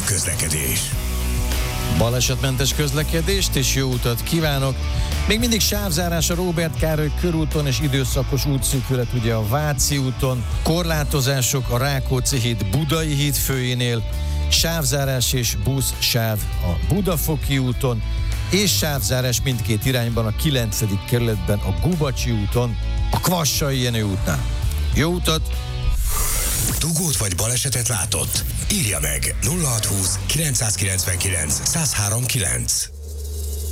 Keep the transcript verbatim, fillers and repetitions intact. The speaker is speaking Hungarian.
közlekedés. Balesetmentes közlekedést és jó utat kívánok! Még mindig sávzárás a Róbert Károly körúton és időszakos útszűkület ugye a Váci úton, korlátozások a Rákóczi híd Budai híd főjénél, sávzárás és buszsáv a Budafoki úton, és sávzárás mindkét irányban a kilencedik kerületben a Gubacsi úton, a Kvassai Jenő útnál. Jó utat! Dugót vagy balesetet látott? Írja meg nulla hat húsz kilencszázkilencvenkilenc száz három kilenc.